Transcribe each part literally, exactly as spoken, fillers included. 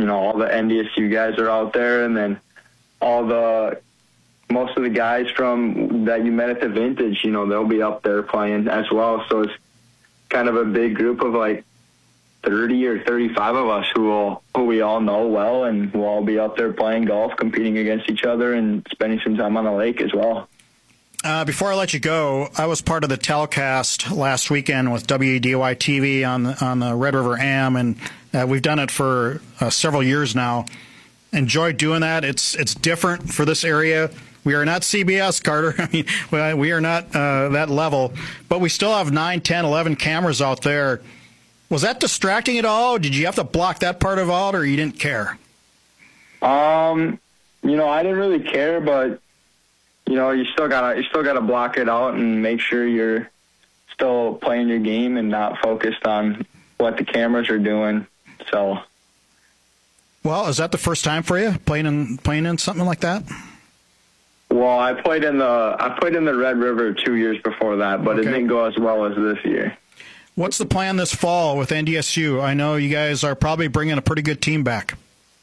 know, all the N D S U guys are out there, and then all the most of the guys from that you met at the Vintage, you know, they'll be up there playing as well. So it's kind of a big group of like thirty or thirty-five of us who will, who we all know well, and we'll all be up there playing golf, competing against each other, and spending some time on the lake as well. Uh, before I let you go, I was part of the telecast last weekend with W E D Y T V on the, on the Red River Am, and uh, we've done it for uh, several years now. Enjoyed doing that. It's it's different for this area. We are not C B S, Carter. I mean, we are not uh, that level, but we still have nine, ten, eleven cameras out there. Was that distracting at all? Did you have to block that part of out, or you didn't care? Um, you know, I didn't really care, but you know, you still gotta you still gotta block it out and make sure you're still playing your game and not focused on what the cameras are doing. So, well, is that the first time for you playing in playing in something like that? Well, I played in the I played in the Red River two years before that, but okay. It didn't go as well as this year. What's the plan this fall with N D S U? I know you guys are probably bringing a pretty good team back.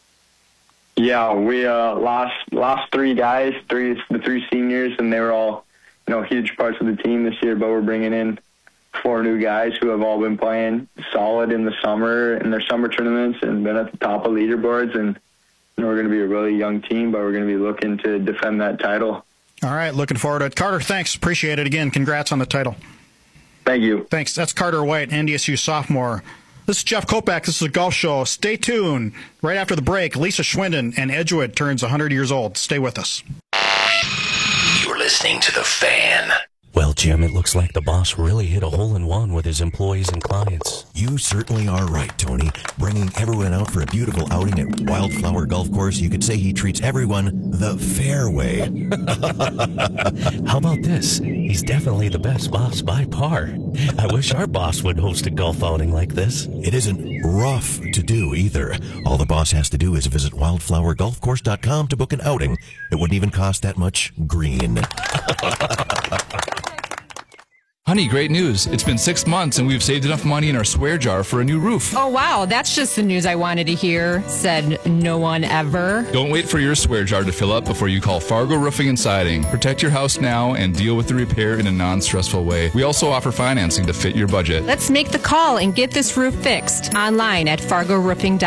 Yeah, we uh, lost lost three guys, three the three seniors, and they were all, you know, huge parts of the team this year. But we're bringing in four new guys who have all been playing solid in the summer in their summer tournaments and been at the top of leaderboards. And you know, we're going to be a really young team, but we're going to be looking to defend that title. All right, looking forward to it. Carter, thanks. Appreciate it again. Congrats on the title. Thank you. Thanks. That's Carter White, N D S U sophomore. This is Jeff Kopak. This is a golf show. Stay tuned. Right after the break, Lisa Schwinden and Edgewood turns one hundred years old. Stay with us. You're listening to The Fan. Well, Jim, it looks like the boss really hit a hole-in-one with his employees and clients. You certainly are right, Tony. Bringing everyone out for a beautiful outing at Wildflower Golf Course, you could say he treats everyone the fair way. How about this? He's definitely the best boss by par. I wish our boss would host a golf outing like this. It isn't rough to do either. All the boss has to do is visit wildflower golf course dot com to book an outing. It wouldn't even cost that much green. Honey, great news. It's been six months and we've saved enough money in our swear jar for a new roof. Oh, wow. That's just the news I wanted to hear, said no one ever. Don't wait for your swear jar to fill up before you call Fargo Roofing and Siding. Protect your house now and deal with the repair in a non-stressful way. We also offer financing to fit your budget. Let's make the call and get this roof fixed online at fargo roofing dot com.